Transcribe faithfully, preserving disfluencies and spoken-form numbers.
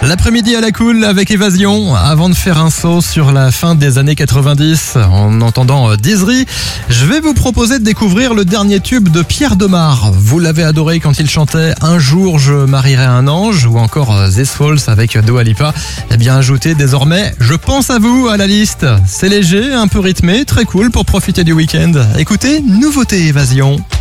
L'après-midi à la cool avec Évasion. Avant de faire un saut sur la fin des années quatre-vingt-dix en entendant Dizzy, je vais vous proposer de découvrir le dernier tube de Pierre Demar. Vous l'avez adoré quand il chantait Un jour je marierai un ange ou encore This Falls avec Dua Lipa. Eh bien ajoutez désormais Je pense à vous à la liste. C'est léger, un peu rythmé, très cool pour profiter du week-end. Écoutez, nouveauté Évasion.